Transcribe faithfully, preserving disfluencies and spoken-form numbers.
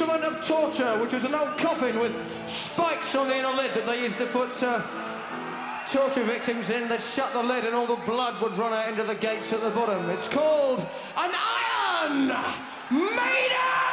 instrument of torture, which was an old coffin with spikes on the inner lid that they used to put uh, torture victims in. They'd shut the lid and all the blood would run out into the gates at the bottom. It's called an Iron Maiden!